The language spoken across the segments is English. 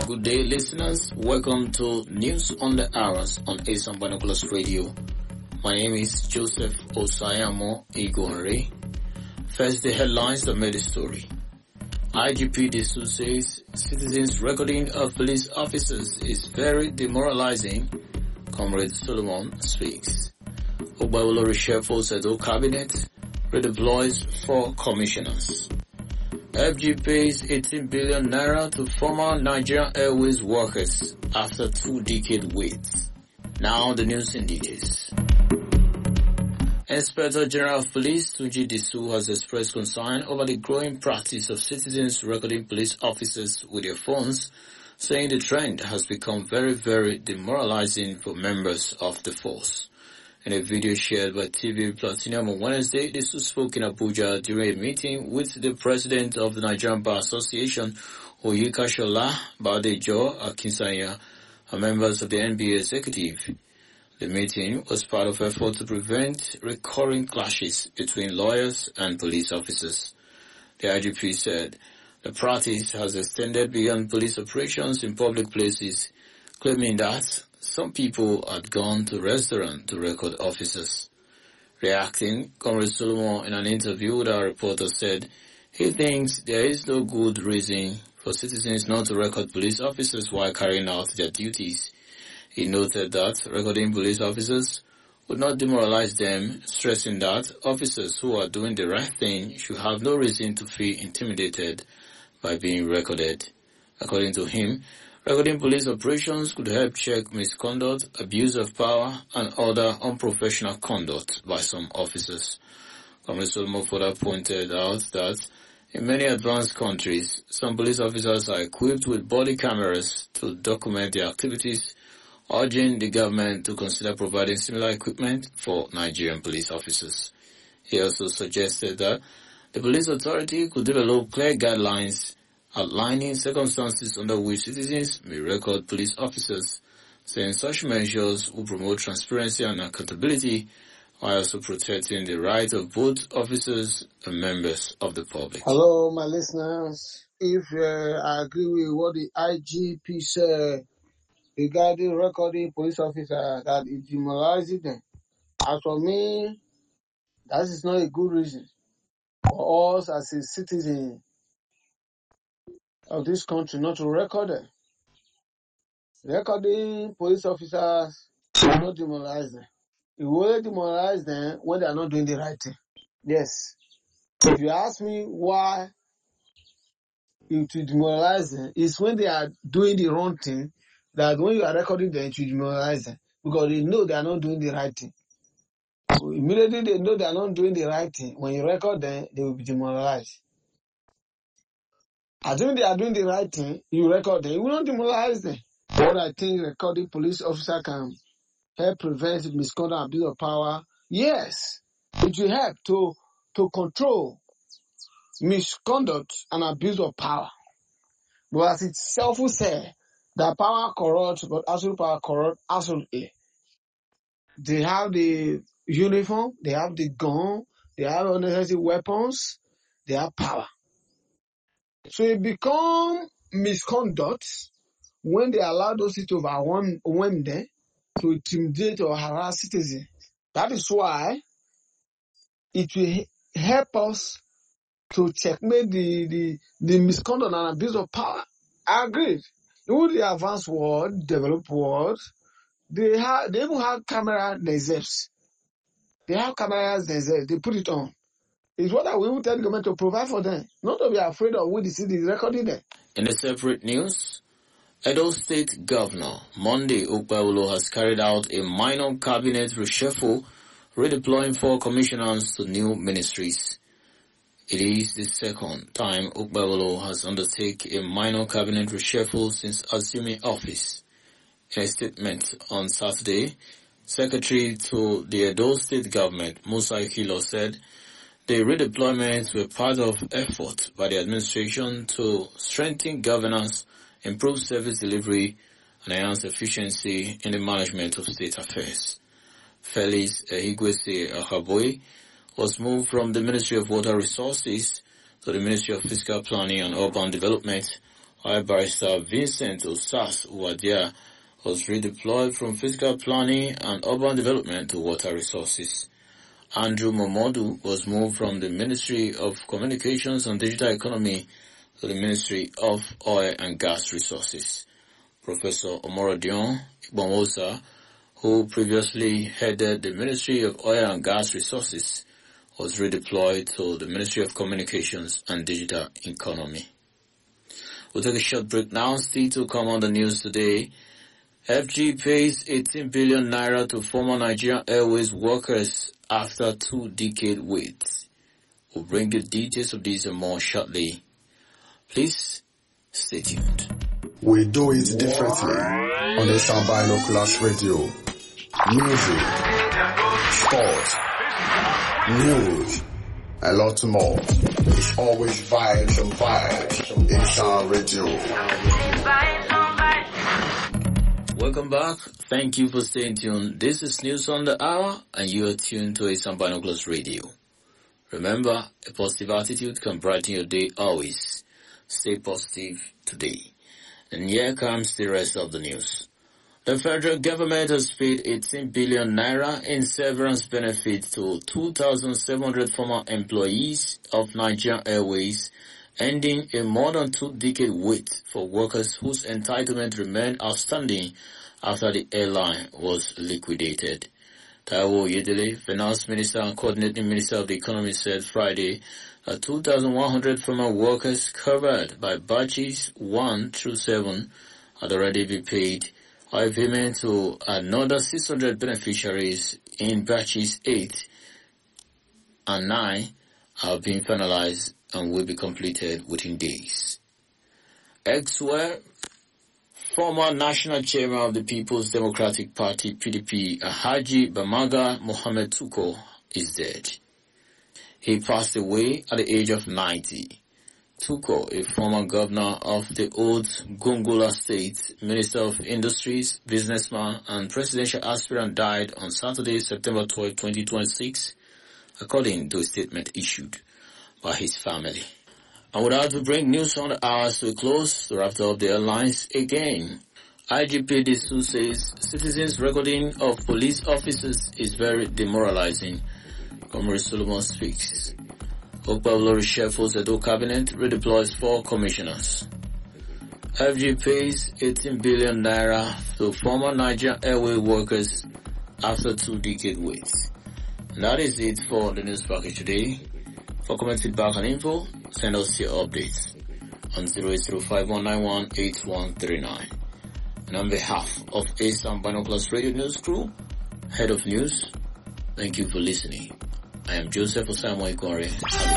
Good day, listeners. Welcome to News on the Hours on Asan Binoculars Radio. My name is Joseph Osayamo Igore. First, the headlines that made the story. IGP Disu says citizens' recording of police officers is very demoralizing. Comrade Solomon speaks. Ogbawolo reshuffles Edo cabinet, redeploys 4 commissioners. FG pays 18 billion naira to former Nigerian Airways workers after 2-decade wait. Now the news in details. Inspector General of Police Tunji Disu has expressed concern over the growing practice of citizens recording police officers with their phones, saying the trend has become very, very demoralizing for members of the force. In a video shared by TV Platinum on Wednesday, Disu spoke in Abuja during a meeting with the president of the Nigerian Bar Association, Oyika Shola Badejo Akinsanya, and members of the NBA executive. The meeting was part of effort to prevent recurring clashes between lawyers and police officers. The IGP said the practice has extended beyond police operations in public places, claiming that some people had gone to restaurants to record officers. Reacting, Comrade Solomon in an interview with our reporter said he thinks there is no good reason for citizens not to record police officers while carrying out their duties. He noted that recording police officers would not demoralize them, stressing that officers who are doing the right thing should have no reason to feel intimidated by being recorded. According to him, recording police operations could help check misconduct, abuse of power, and other unprofessional conduct by some officers. Comrade Solomon further pointed out that in many advanced countries, some police officers are equipped with body cameras to document their activities, urging the government to consider providing similar equipment for Nigerian police officers. He also suggested that the police authority could develop clear guidelines outlining circumstances under which citizens may record police officers, saying such measures will promote transparency and accountability while also protecting the right of both officers and members of the public. Hello, my listeners. If I agree with what the IGP said regarding recording police officers, that it demoralizes them, as for me, that is not a good reason for us as a citizen of this country not to record them. Recording police officers will not demoralize them. It will only demoralize them when they are not doing the right thing. Yes. If you ask me why it will demoralize them, it's when they are doing the wrong thing, that when you are recording them, it will demoralize them. Because they know they are not doing the right thing. So immediately they know they are not doing the right thing. When you record them, they will be demoralized. Assuming they are doing the right thing, you record them, it will not demoralize them. What I think recording police officer can help prevent misconduct and abuse of power, yes, it will help to control misconduct and abuse of power. But as itself will say, that power corrupts, but absolute power corrupts absolutely. They have the uniform, they have the gun, they have unnecessary weapons, they have power. So it becomes misconduct when they allow those to overwhelm them to intimidate or harass citizens. That is why it will help us to checkmate the misconduct and abuse of power. I agree. In the advanced world, developed world, they even have cameras themselves. They have cameras themselves. They put it on. It's what I will tell the government to provide for them, not to be afraid of what the city is recording them. In a separate news, Edo State Governor Monday Ogbawolo has carried out a minor cabinet reshuffle, redeploying 4 commissioners to new ministries. It is the second time Ogbawolo has undertaken a minor cabinet reshuffle since assuming office. In a statement on Saturday, Secretary to the Edo State Government, Musa Ikilo, said the redeployments were part of effort by the administration to strengthen governance, improve service delivery, and enhance efficiency in the management of state affairs. Felix Ehigwese Ahaboy was moved from the Ministry of Water Resources to the Ministry of Fiscal Planning and Urban Development, while Barrister Vincent Osas Uwadia was redeployed from physical planning and urban development to water resources. Andrew Momodu was moved from the Ministry of Communications and Digital Economy to the Ministry of Oil and Gas Resources. Professor Omorodion Igbomosa, who previously headed the Ministry of Oil and Gas Resources, was redeployed to the Ministry of Communications and Digital Economy. We'll take a short break now. Still to come on the news today. FG pays 18 billion naira to former Nigerian Airways workers after 2-decade wait. We'll bring you details of this and more shortly. Please stay tuned. We do it differently on the Sound Binoculars Radio. Music, sports, news, a lot more. It's always vibes and vibes in Sound Radio. Welcome back. Thank you for staying tuned. This is News on the Hour, and you are tuned to Sound Binoculars Radio. Remember, a positive attitude can brighten your day always. Stay positive today. And here comes the rest of the news. The federal government has paid 18 billion naira in severance benefits to 2,700 former employees of Nigerian Airways, ending a more than 2-decade wait for workers whose entitlement remained outstanding after the airline was liquidated. Taiwo Yedele, Finance Minister and Coordinating Minister of the Economy, said Friday that 2,100 former workers covered by batches 1 through 7 had already been paid, while payment to another 600 beneficiaries in batches 8 and 9 have been finalized and will be completed within days. Elsewhere, former National Chairman of the People's Democratic Party, PDP, Haji Bamaga Mohamed Tuko, is dead. He passed away at the age of 90. Tuko, a former governor of the old Gongola State, Minister of Industries, businessman, and presidential aspirant, died on Saturday, September 12, 2026, according to a statement issued by his family. And without to bring news on the hours to a close, to wrap up the headlines again, IGP Disu says citizens' recording of police officers is very demoralizing. Comrade Solomon speaks. Okpablo reshuffles Edo cabinet, redeploys 4 commissioners. FG pays 18 billion naira to former Nigerian Airway workers after 2-decade wait. And that is it for the news package today. For comment, feedback and info, send us your updates on 08051918139. And on behalf of Sound Binoculars Radio News Crew, Head of News, thank you for listening. I am Joseph Osamoy Kore.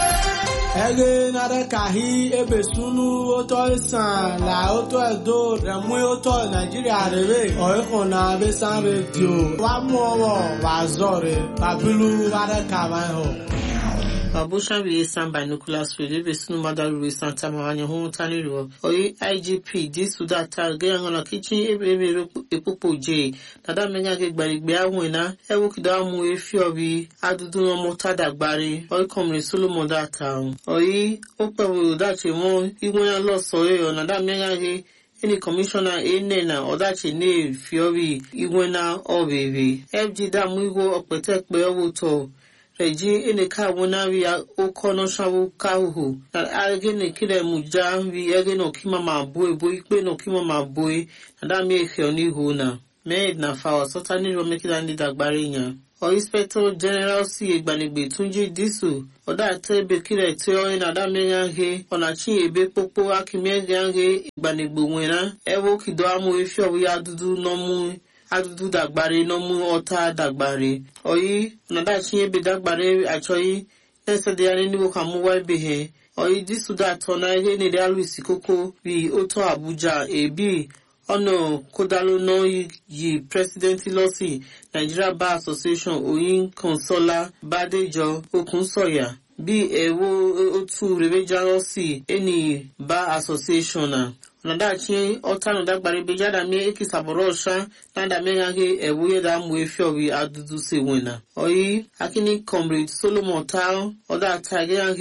Ege nare kahi ebe sunu oto isan la oto edo remwe oto Nigeria rebe oiko na besan radio wa muowo wa zore babilu nare kawan ho. Babusha bi Sound Binoculars Radio besunu madaru Santa Mawanya hu taniru oyi IGP Disu data ge ngona kitchen ebe epopo je nada menga ge gbarigbe awina ewu kidamu efi obi adudu no motada gbari oyi Comrade Solomon data oyi opewo dache mo igwona lo so yo nada menga ge any commissioner enena odachi ne fiori igwena obebe FG da mu igwo opetekpe owoto Reji eneka wonari okono shawu kahu na agene kire muja vi egeno kimama boy ipe no kimama boy na mi ehe oni hona me na fa sotani ro mekida ndi dagbare yan o Inspector General si egbanigbe Tunji Disu oda tebe kire ti o na da mi yan he ona chi ebe popo akime yan he egbanigbe wena ewo kido amu efi owi adudu no mu adudu dagbare no mu ota dagbare oyi nada chinye be dagbare achoyi ese de ani ni ka mu wa be he oyi Disu da to na ihe ni de Louis Koko bi oto Abuja ebi ono kodalo no yi President Losi Nigeria Bar Association oyin Consola Badejo Okunsoya bi ewo otu rebeja Losi eni Bar Association nada chi otano dagbare bejada mi ekisaborosha nada mengage ewuye da mu efi obi adudu se wena oyi akini Comrade Solomon Tao oda tagenge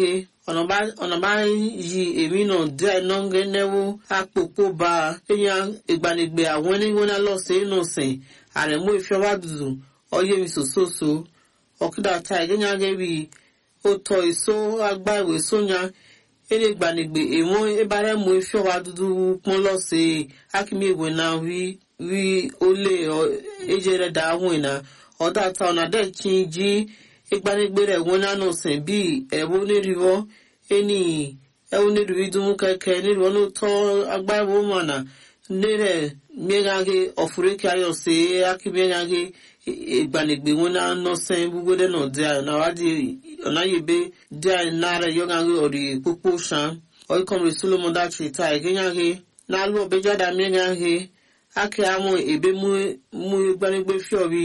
ọ̀nà bá yí èmi náà díẹ̀ nọ́ngẹ́ nẹ́wó àpòpò bá èèyàn ìgbànigbè àwọn oníwọ́n náà lọ́sẹ̀ inú sìn àrẹ̀mú ìfẹ́wà dùdù ọyẹ́ mi sòsòsò ọ̀kídà ta ìgẹ́nyàgẹ́ bí ó tọ́ èso agbá ìwé sóyà ele ìgbànigbè èmọ́ ìbárẹ̀mú ìfẹ́wà dùdù pọ́n lọ́sẹ̀ akíní ìwé náà wí ó lé ẹ̀jẹ̀ rẹ̀ dà áwọn ìnà ọ̀dà ta ọ̀nà dẹ̀ kí n jí ìgbànigbè rẹ̀ wọ́n náà nù sìn bí ẹ̀wọ́ onírìwọ́ ẹni ẹ̀wọ́ onírìwí dùnmú kẹ̀kẹ́ nírìwọ́ ló tọ́ agbá ìwé mọ̀nà nírẹ̀ mẹ́gàgé ọ̀fùrẹ́kẹ́ ayọ̀sẹ̀ akímẹ́gàgé ìgbànigbè wọn náà nọ́sẹ̀ gbogbo dẹ́nà díà náwádìí ọ̀nàyẹ̀bẹ̀ díà náà yọ̀gàgé ọ̀rì pópó ṣan ọ̀ìkọ̀mọ̀ solomon dàtí ta ìgẹ́gàgé náà lọ ọ̀bẹ́jáda mẹ́gàgé akẹ́ àwọn èbè mú ìgbànigbè fíọ̀rí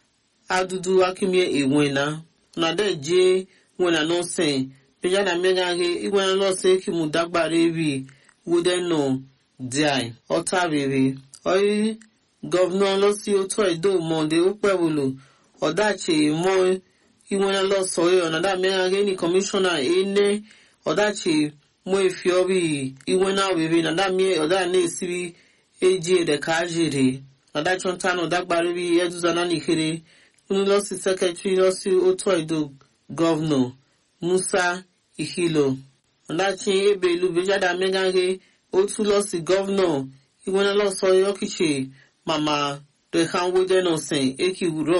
adúdú akímẹ́ èwọ̀n náà nàdẹ́ jẹ́ wọn náà nọ́sẹ̀ bẹ́jáda mẹ́gàgé ìwọ̀n náà lọ́sẹ̀ kí mo dágbàrẹ́ rí wọ́dẹ́nà díà ọ̀tá rere ọ̀yí gọ́vnà lọ́sí ọ̀tọ̀ ìdó mọ̀ọ́dẹ ó pẹ̀wòlò ọ̀dàchè mọ́ ìwọ̀n lọ́sọ̀ọ́ ọ̀nàdà mẹ́rin ní kọmíṣánná ẹ̀ẹ́nẹ́ ọ̀dàchè mọ́ èfi ọ̀rí ìwọ̀n náà rere nàdà mẹ́ ọ̀dà náà síbi èjì ẹ̀dẹ̀ká jèrè ọ̀dàchọ̀ ń tánà ọ̀dàgbàrí bí ẹ̀dùzà náà nìkéré nínú lọ́sí sẹ́kẹ̀tírì lọ́sí ọ̀tọ̀ ìdó gọ́vnà Musa Ihilo ọ̀dàchè ebe ìlú bẹ́jáda mẹ́gàgé ó tún lọ́sí gọ́vnà ìwọ̀n lọ́sọ̀ọ́ yọ́kìchè mama rehan wode no sen eki ro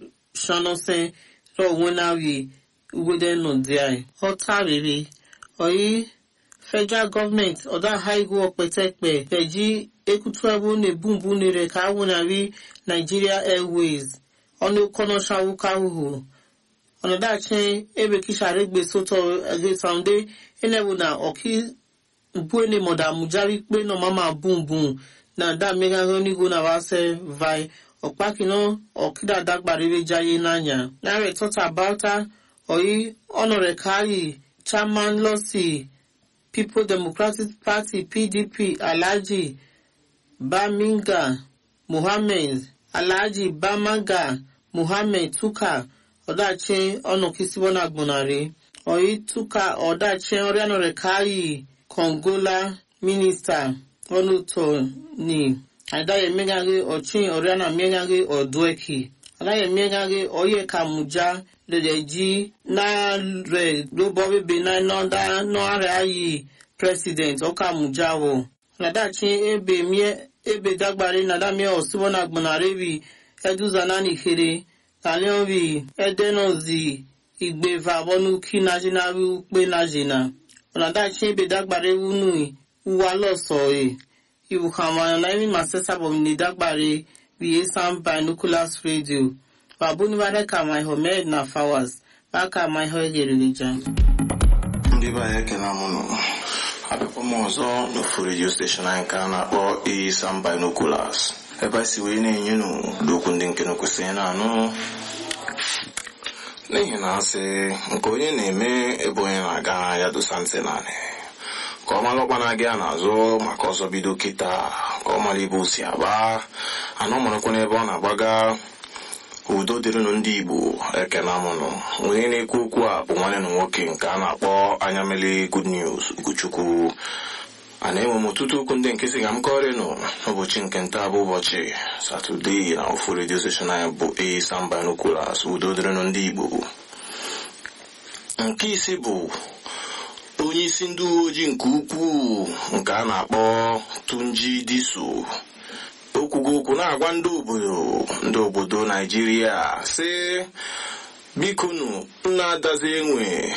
shano sen ro wonawi wode no dia ota rere oyi federal government oda high go opetepe peji ekutuebu ne bumbu ne re ka wonawi Nigeria Airways onu kono shawuka hu ono da chen ebe kishare gbe soto age sounde enebu na oki buene moda mujari pe no mama bumbum na da mega honi go na wase vai okpakino okida dagbarire jaye nanya na re talk about oyi honore kai chairman losi People Democratic Party PDP Alhaji Baminga Muhammad Alhaji Bamanga Muhammad Tuka odache ono kisibona agbonare oyi Tuka odache orianore kai Kongola minister Onuto ni adaye megage ochin oriana megage odweki adaye megage oye kamuja leji na re robo be na nonda no are ayi president okamuja wo nadachi ebe dagbare nadamie osibona agbonare bi eduzana ni kere tale bi edenozi igbeva bonu kinajina wi pe najina nadachi ebe dagbare wunu uwa lọ́sọ̀ọ́ ìwò kàwọn aláìní màsẹ́sà bọ̀mìnì dágbàre bí Esan Binoculars Radio bàbá oníbàdàn kàwọn ihò mẹ́rin na fowers bá kàwọn ihò ẹgẹ̀rẹ̀ jà. Ndị be anyị ekele m nụ abịakwa m ọzọ n'ofu redio steshọn anyị nke a na-akpọ Esan Binoculars ebe a si wee na-enye n'okwu ndị nke kwesịrị na-anụ n'ihi na asị nke onye na-eme ebe onye na-aga ya dosa ntị naanị ka ọ mara ọkpa na-aga n'azụ maka ọzọ bido kịta ka ọ mara ebe o si agba anọ marakwa n'ebe ọ na-agbaga udo dịrịnụ ndị Igbo ekena mụnụ onye na-ekwu okwu a bụ nwanne na nwoke nke a na-akpọ Anyamele Good News Ugochukwu a na-enwe m ọtụtụ okwu ndị nke si ka m kọrịnụ n'ụbọchị nke nta bụ ụbọchị Satọdee na ofu redio steshọn anyị bụ Esan Binoculars udo dịrịnụ ndị Igbo. Nke isi bụ onye isi ndị uwe ojii nke ukwuu nke a na-akpọ Tunji Diso okwugo okwu na-agwa ndị obodo Naijiria sị bikonu na-adazi enwe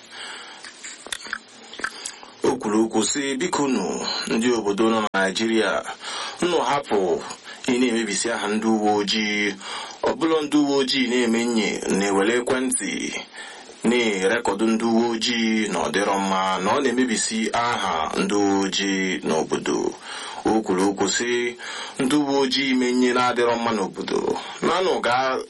okwuru okwu sị bikonu ndị obodo nọ na Naijiria nnụ hapụ ị na-emebisi aha ndị uwe ojii ọbụla ndị uwe ojii na-eme nye na-ewere ekwentị na-erekọdụ ndị uwe ojii na ọdịrọ mma na ọ na-emebisi aha ndị uwe ojii n'obodo. O kwuru okwu sị ndị uwe ojii menye na-adịrọ mma n'obodo nanụ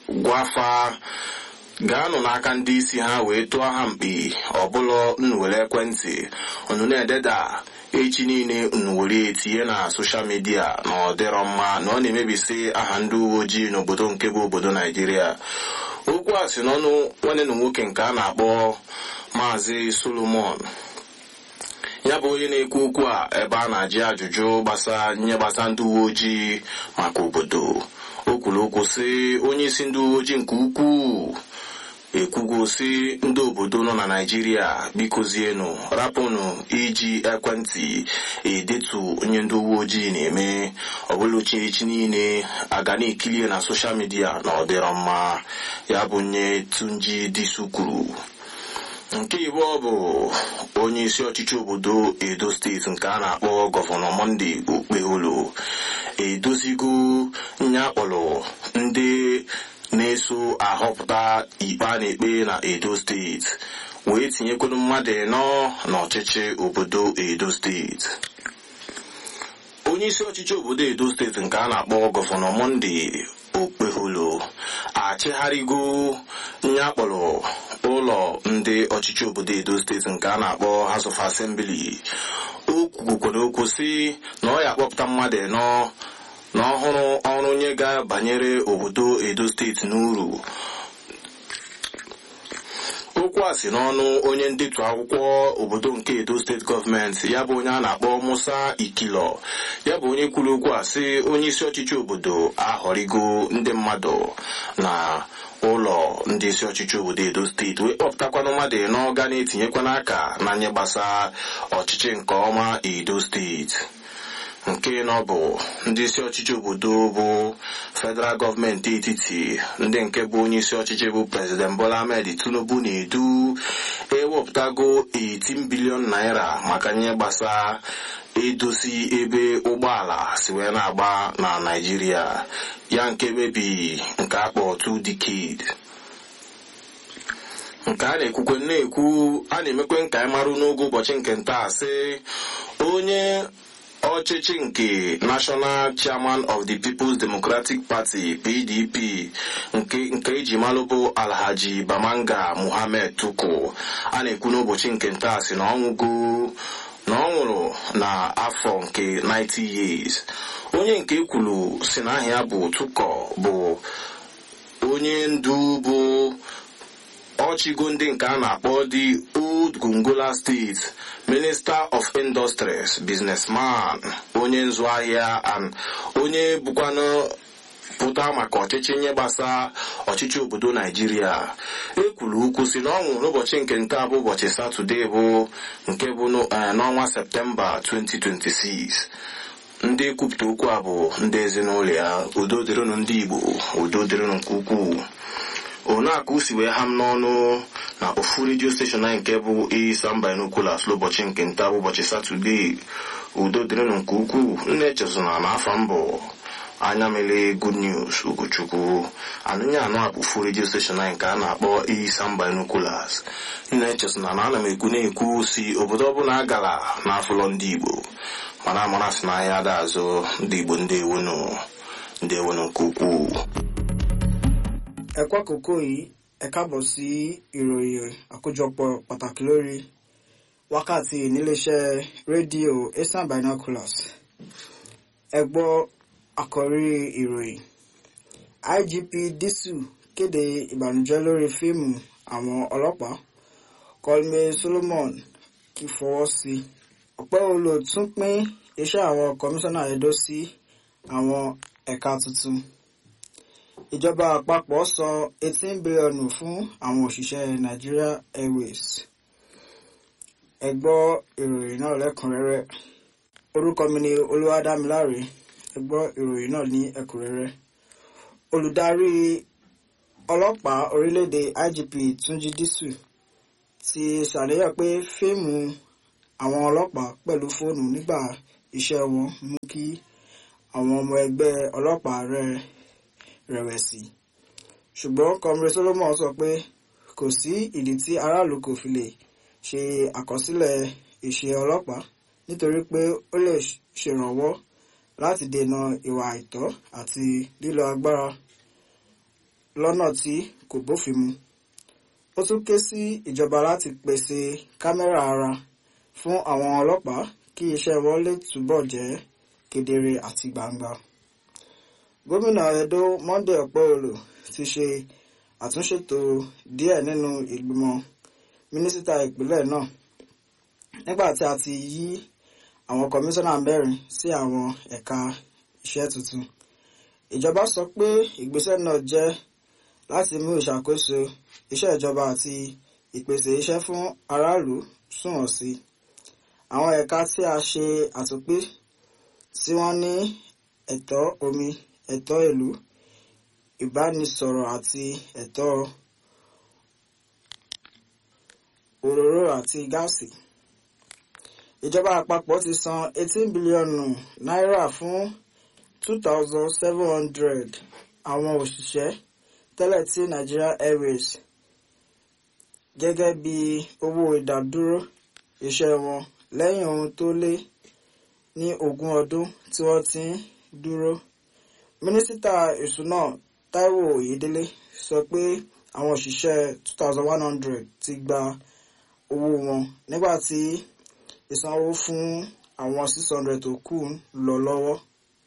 gaanụ n'aka ndị isi ha wee tụọ ha mkpi ọbụla unu were ekwentị unu na-ededa echi niile unu were etinye na soshal midia na ọdịrọ mma na ọ na-emebisi aha ndị uwe ojii n'obodo nke bụ obodo Naijiria. Okwu a si n'ọnụ nwanne na nwoke nke a na-akpọ Maazị Solomon ya bụ onye na-ekwu okwu a ebe a na-ajụ ajụjụ gbasa ndị uwe ojii maka obodo. O kwuru okwu sị onye isi ndị uwe ojii nke ukwuu ekwugo sị ndị obodo nọ na Naịjirịa bikozienụ rapụnụ iji ekwentị edetu onye ndị uwe ojii na-eme ọbụla echi niile aga na-ekilie na soshal midia na ọ dịrọ mma. Ya bụ nye Tunji Disu kwuru. Nke Igbo bụ onye isi ọchịchị obodo Edo steeti nke a na-akpọ Gọvanọ Monday Okpeholo edozigo nyakpọrọ ndị na-eso ahọpụta ikpe a na-ekpe na Edo steeti wee tinyekwuru mmadụ nọ n'ọchịchị obodo Edo steeti. Onye isi ọchịchị obodo Edo steeti nke a na-akpọ Gọvanọ Monday Okpeholo achịgharịgo nyakpọrọ ụlọ ndị ọchịchị obodo Edo steeti nke a na-akpọ House of Assembly. O kwukwara okwu sị na ọ ya akpọpụta mmadụ nọ n'ọhụrụ ọrụ nye ga-banyere obodo Edo steeti n'uru. Okwu a si n'ọnụ onye ndetu akwụkwọ obodo nke Edo steeti gọọmenti ya bụ onye a na-akpọ Musa Ikilo. Ya bụ onye kwuru okwu a sị onye isi ọchịchị obodo ahọrịgo ndị mmadụ na ụlọ ndị isi ọchịchị obodo Edo steeti wee kpọpụtakwanụ mmadụ n'ọga na-etinyekwana aka na nye gbasa ọchịchị nke ọma Edo steeti. Nke nọ bụ ndị isi ọchịchị obodo bụ federal gọọmenti etiti ndị nke bụ onye isi ọchịchị bụ President Bola Ahmed Tinubu na-edu ewepụtago 18 bilion naira maka nye gbasa edozi ebe ụgbọala si wee na-agba na Naịjirịa ya nke mebi nke akpọ 2 decade. Nke a na-ekwukwe na-ekwu a na-emekwe nka anyị marụ n'oge ụbọchị nke nta sị onye ọchịchị nke National Chairman of the People's Democratic Party PDP nke eji malụ bụ Alhaji Bamanga Muhammad Tuku a na-ekwu n'ụbọchị nke nta sị na ọ nwụrụ na afọ nke 90 years. Onye nke ekwuru si na aha ya bụ Tuko bụ onye ndu bụ ọchịgo ndị nke a na-akpọ the Old Gongola State Minister of Industries, businessman, onye nzụ ahịa onye bụkwanụ pụta maka ọchịchị nye gbasa ọchịchị obodo Naịjirịa. Ekwuru ukwu si na ọ nwụrụ n'ụbọchị nke nta bụ ụbọchị Satọde bụ nke bụ n'ọnwa Septemba 2026. Ndị ekwupụta okwu a bụ ndị ezinụlọ ya. Udo dịrịnụ ndị Igbo, udo dịrịnụ nke ukwuu. Onakụ si wee ha m n'ọnụ na ofu redio steshọn anyị nke bụ Isam Binoculars n'ụbọchị nke nta bụ ụbọchị Satọde. Udo dịrịnụ nke ukwuu. Nne echezona na afọ mbụ anya mele Good News Ugochukwu. Anụnye anụ a bụ ofu redio steshọn anyị nke a na-akpọ Isam Binoculars. Nne echezona na ana m na-ekwu si obodo ọbụla agala n'afụlọ ndị Igbo mana amara si n'ahịa ada azụ ndị Igbo ndị ewenu nke ukwuu. Ẹ̀kọ́ àkókò yìí ẹ káàbọ̀ sí ìròyìn àkójọpọ̀ pàtàkì lórí wákàtí níléeṣẹ́ rédíò Isam Binoculars. Ẹ gbọ́ àkọ́rí ìròyìn. IGP Disu kéde ìbànújẹ́ lórí fíìmù àwọn ọlọ́pàá. Kolme Solomon kì í fọwọ́ sí. Okpeholo tún pín iṣẹ́ àwọn kọmíṣánná Edo sí àwọn ẹ̀ka tuntun. Ìjọba àpapọ̀ sọ 18 bílíọ̀nù fún àwọn òṣìṣẹ́ Nigeria Airways. Ẹ gbọ́ ìròyìn náà lẹ́kùnrẹ́rẹ́. Orúkọ mi ni Olúwadámiláre. Ẹ gbọ́ ìròyìn náà ní ẹ̀kúnrẹ́rẹ́. Olùdarí ọlọ́pàá orílẹ̀-èdè IGP Tunji Disu ti ṣàlàyé pé fíìmù àwọn ọlọ́pàá pẹ̀lú fóònù nígbà iṣẹ́ wọn mú kí àwọn ọmọ ẹgbẹ́ ọlọ́pàá rẹ̀wẹ̀sì. Ṣùgbọ́n Comrade Solomon sọ pé kò sí ìdí tí aráàlú kò fi lè ṣe àkọsílẹ̀ ìṣe ọlọ́pàá nítorí pé ó lè ṣèrànwọ́ láti dènà ìwà àìtọ́ àti lílo agbára lọ́nà tí kò bófin mu. Ó tún ké sí ìjọba láti pèsè kámẹ́rà ara fún àwọn ọlọ́pàá kí iṣẹ́ wọn lè túbọ̀ jẹ́ kedere àti gbangba. Gómìnà Edo Monday Okpeholo ti ṣe àtúnṣètò díẹ̀ nínú ìgbìmọ̀ mínísítà ìpínlẹ̀ náà nígbà tí a ti yí àwọn kọmíṣánná mẹ́rin sí àwọn ẹ̀ka iṣẹ́ tuntun. Ìjọba sọ pé ìgbésẹ̀ náà jẹ́ láti mú ìṣàkóso iṣẹ́ ìjọba àti ìpèsè iṣẹ́ fún aráàlú sunwọ̀n sí. Àwọn ẹ̀ka tí a ṣe àtúnpín tí wọ́n ní ẹ̀tọ́ omi, ẹ̀tọ́ ìlú, ìbánisọ̀rọ̀ àti ẹ̀tọ́ òróró àti gáàsì. Ìjọba àpapọ̀ ti san 18 bílíọ̀nù náírà fún 2,700 àwọn òṣìṣẹ́ tẹ́lẹ̀ tí Nigeria Airways gẹ́gẹ́ bí owó ìdádúró iṣẹ́ wọn lẹ́yìn ohun tó lé ní 20 ọdún tí wọ́n ti ń dúró. Mínísítà ìṣúná Táíwò Oyèdélé sọ pé àwọn òṣìṣẹ́ 2,100 ti gba owó wọn nígbà tí ìsanwó fún àwọn 600 tó kù ń lọ lọ́wọ́.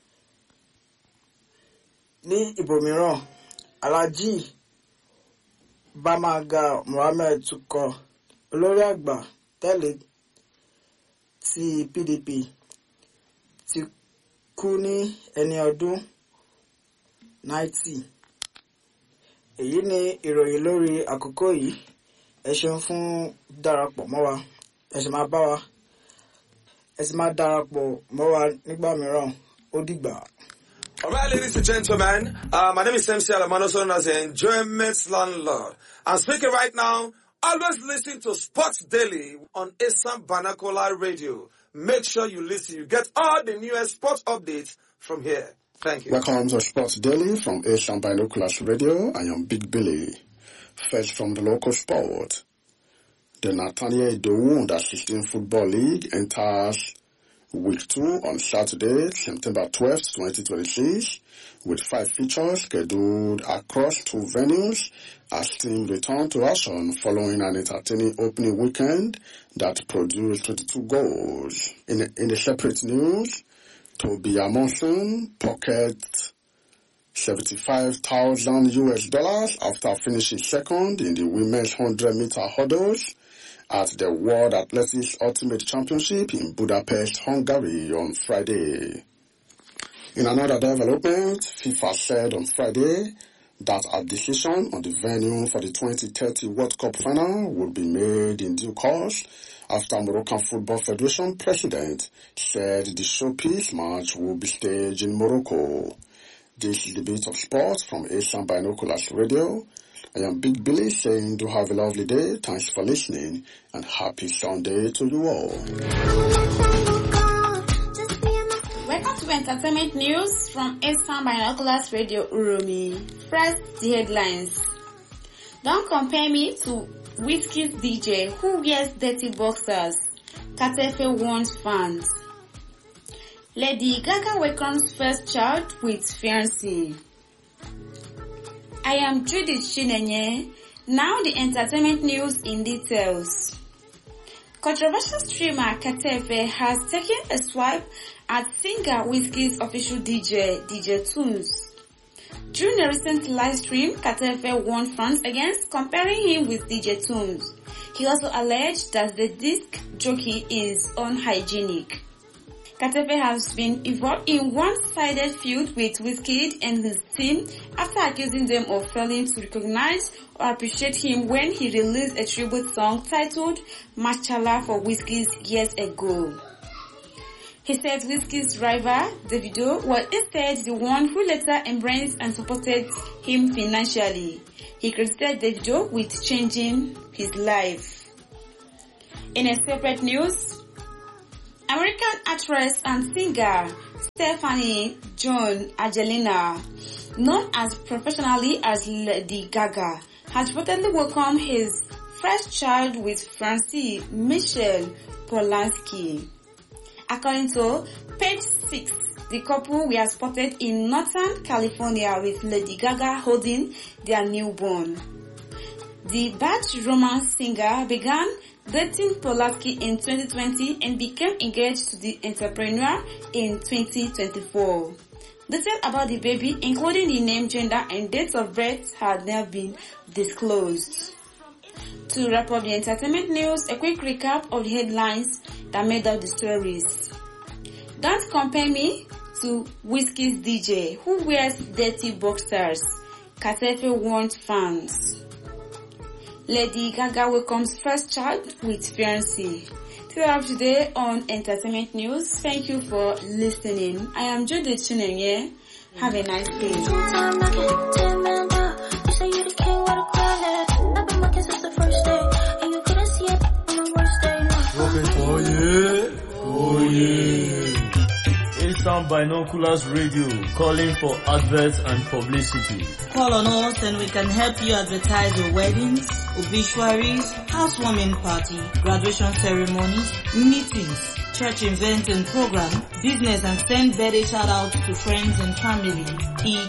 Ní ibòmíràn, Alhaji Bamaga Mohammed Tukọ, olórí àgbà tẹ́lẹ̀ ti PDP, ti kú ní ẹni ọdún 90. Èyí ni ìròyìn lórí àkókò yìí. Ẹ ṣeun fún darapọ̀ mọ́ wa. Ẹ sì máa darapọ̀ mọ́ wa nígbà mìíràn. Ó dìgbà. All right, ladies and gentlemen, my name is MC Alamano, known as the Enjoyment Landlord. I'm speaking right now. Always listen to Sports Daily on Esan Banakola Radio. Make sure you listen. You get all the newest sports updates from here. Thank you. Welcome to Sports Daily from Asian Binoculars Radio. I am Big Billy. First from the local sport. The Nathaniel Idowu Under-16 Football League enters Week 2 on Saturday, September 12th, 2026, with 5 features scheduled across 2 venues as teams return to action following an entertaining opening weekend that produced 22 goals. In the separate news, Toby Amundsen pocket $75,000 after finishing second in the women's 100-meter hurdles at the World Athletics Ultimate Championship in Budapest, Hungary on Friday. In another development, FIFA said on Friday that a decision on the venue for the 2030 World Cup final will be made in due course after Moroccan Football Federation president said the showpiece match will be staged in Morocco. This is the bit of sports from Asian Binoculars Radio. I am Big Billy saying do have a lovely day. Thanks for listening and happy Sunday to you all. Welcome to entertainment news from Eastern Binoculars Radio Uromi. First, the headlines. Don't compare me to Whiskey's DJ who wears dirty boxers. Katefe warns fans. Lady Gaga welcomes first child with fiancé. I am Judith Chinenye. Now the entertainment news in details. Controversial streamer Katefe has taken a swipe at singer Whiskey's official DJ, DJ Tunes. During a recent live stream, Katefe warned fans against comparing him with DJ Tunes. He also alleged that the disc jockey is unhygienic. Katefe has been involved in one-sided feud with Wizkid and his team after accusing them of failing to recognize or appreciate him when he released a tribute song titled Machala for Wizkid years ago. He said Wizkid's rival, Davido, was instead the one who later embraced and supported him financially. He credited Davido with changing his life. In a separate news, American actress and singer Stephanie Joan Angelina, known as professionally as Lady Gaga, has reportedly welcomed his first child with fiancé Michelle Polanski. According to Page 6, the couple were spotted in Northern California with Lady Gaga holding their newborn. The bad romance singer began dating Polanski in 2020 and became engaged to the entrepreneur in 2024. Details about the baby, including the name, gender, and date of birth, had never been disclosed. To wrap up the entertainment news, a quick recap of the headlines that made up the stories. Don't compare me to Whiskey's DJ, who wears dirty boxers. Katefe warns fans. Lady Gaga welcomes first child with fiancé. Till up today on Entertainment News. Thank you for listening. I am Judith Chinenye. Have a nice day. Oh yeah. Eastern Binoculars Radio calling for adverts and publicity. Call on us and we can help you advertise your weddings, obituaries, housewarming party, graduation ceremonies, meetings, church events and program, business, and send birthday shout outs to friends and family.